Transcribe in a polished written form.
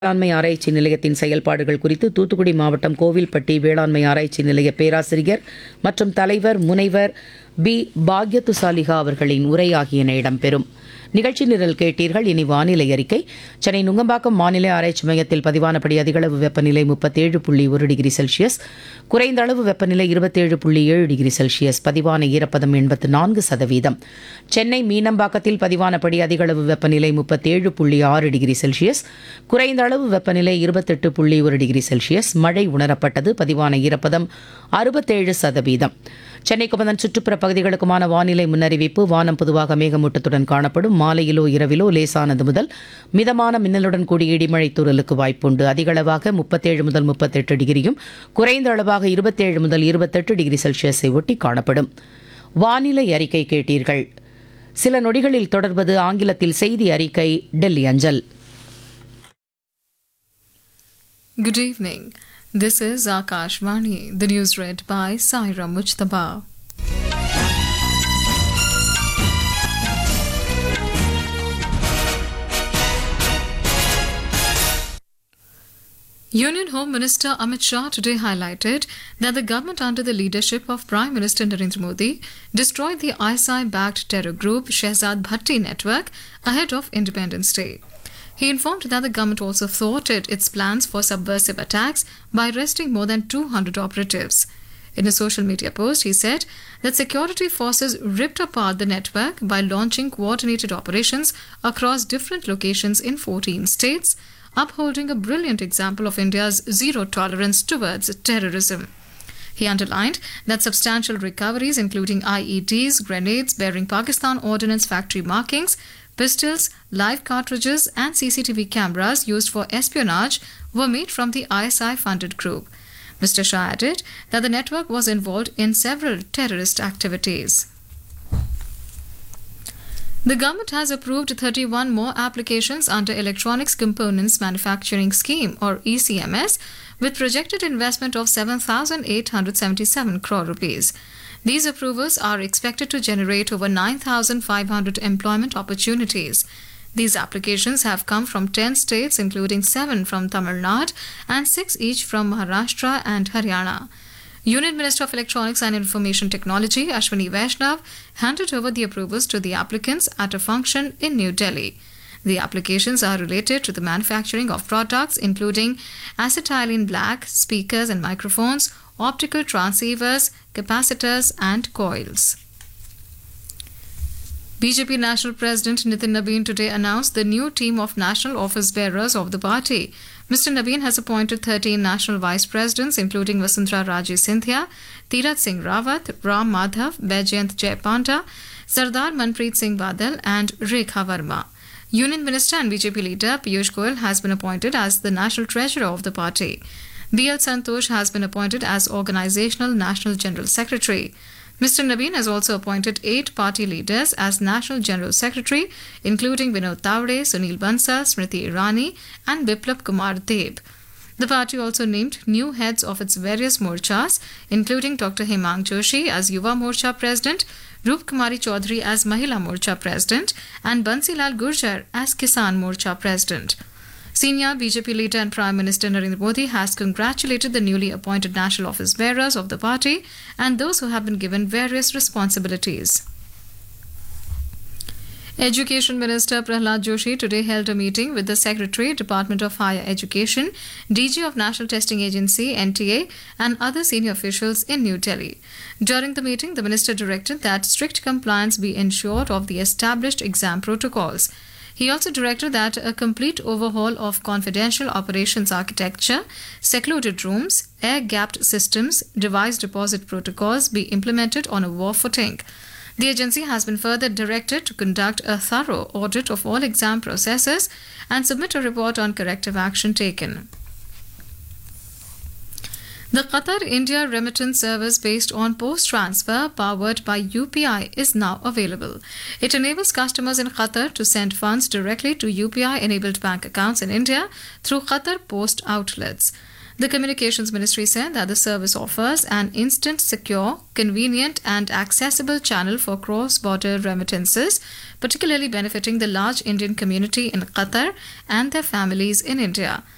வேளாண்மை ஆராய்ச்சி நிலையத்தின் செயல்பாடுகள் குறித்து தூத்துக்குடி மாவட்டம் கோவில்பட்டி வேளாண்மை ஆராய்ச்சி நிலைய பேராசிரியர் மற்றும் தலைவர் முனைவர் பி பாக்யத்துசாலிகா அவர்களின் உரை ஆகியன இடம்பெறும். நிகழ்ச்சி நிரல் கேட்டீர்கள். இனி வானிலை அறிக்கை. சென்னை நுங்கம்பாக்கம் வானிலை ஆராய்ச்சி மையத்தில் பதிவானபடி அதிகளவு வெப்பநிலை 37.1 டிகிரி செல்சியஸ், குறைந்த அளவு வெப்பநிலை 27.7 டிகிரி செல்சியஸ், பதிவான ஈரப்பதம் 84%. சென்னை மீனம்பாக்கத்தில் பதிவானபடி அதிகளவு வெப்பநிலை 37.6 டிகிரி செல்சியஸ், குறைந்த அளவு வெப்பநிலை 28.1 டிகிரி செல்சியஸ், மழை உணரப்பட்டது. பதிவான ஈரப்பதம் 67%. சென்னைக்கு அதன் சுற்றுப்புற பகுதிகளுக்குமான வானிலை முன்னறிவிப்பு. வானம் பொதுவாக மேகமூட்டத்துடன் காணப்படும். மாலையிலோ இரவிலோ லேசானது முதல் மிதமான மின்னலுடன் கூடிய இடிமழை தூறலுக்கு வாய்ப்புண்டு. அதிகளவாக 37 முதல் 38 டிகிரியும், குறைந்த அளவாக 27 முதல் 28 டிகிரி செல்சியஸை ஒட்டி காணப்படும். வானிலை அறிக்கை கேட்டீர்கள். சில நொடிகளில் தொடர்வது ஆங்கிலத்தில் செய்தி அறிக்கை, டெல்லி அஞ்சல். Good evening. This is Akashvani. The news read by Saira Mujtaba. Union Home Minister Amit Shah today highlighted that the government under the leadership of Prime Minister Narendra Modi destroyed the ISI-backed terror group Shehzad Bhatti network ahead of Independence Day. He informed that the government also thwarted its plans for subversive attacks by arresting more than 200 operatives. In a social media post, he said that security forces ripped apart the network by launching coordinated operations across different locations in 14 states, upholding a brilliant example of India's zero tolerance towards terrorism. He underlined that substantial recoveries, including IEDs, grenades bearing Pakistan Ordnance Factory markings, pistols, live cartridges and CCTV cameras used for espionage were made from the ISI-funded group. Mr. Shah added that the network was involved in several terrorist activities. The government has approved 31 more applications under Electronics Components Manufacturing Scheme or ECMS with projected investment of 7,877 crore rupees. These approvals are expected to generate over 9,500 employment opportunities. These applications have come from 10 states, including 7 from Tamil Nadu and 6 each from Maharashtra and Haryana. Union Minister of Electronics and Information Technology, Ashwini Vaishnav, handed over the approvals to the applicants at a function in New Delhi. The applications are related to the manufacturing of products including acetylene black, speakers and microphones, optical transceivers, capacitors and coils. BJP National President Nitin Nabin today announced the new team of national office bearers of the party. Mr. Nabin has appointed 13 national vice presidents including Vasundhara Raje Scindia, Tirath Singh Rawat, Ram Madhav, Baijayant Jai Panda, Sardar Manpreet Singh Badal and Rekha Verma. Union Minister and BJP leader Piyush Goyal has been appointed as the national treasurer of the party. B.L. Santosh has been appointed as Organizational National General Secretary. Mr. Nabin has also appointed 8 party leaders as National General Secretary, including Vinod Tawde, Sunil Bansal, Smriti Irani and Biplab Kumar Deb. The party also named new heads of its various morchas, including Dr. Hemang Joshi as Yuva Morcha President, Roop Kumari Chaudhary as Mahila Morcha President and Bansilal Gurjar as Kisan Morcha President. Senior BJP leader and Prime Minister Narendra Modi has congratulated the newly appointed national office bearers of the party and those who have been given various responsibilities. Education Minister Prahlad Joshi today held a meeting with the Secretary, Department of Higher Education, DG of National Testing Agency, NTA, and other senior officials in New Delhi. During the meeting, the minister directed that strict compliance be ensured of the established exam protocols. He also directed that a complete overhaul of confidential operations architecture, secluded rooms, air-gapped systems, device deposit protocols be implemented on a war footing. The agency has been further directed to conduct a thorough audit of all exam processes and submit a report on corrective action taken. The Qatar-India remittance service based on post-transfer powered by UPI is now available. It enables customers in Qatar to send funds directly to UPI-enabled bank accounts in India through Qatar Post outlets. The Communications Ministry said that the service offers an instant, secure, convenient and accessible channel for cross-border remittances, particularly benefiting the large Indian community in Qatar and their families in India.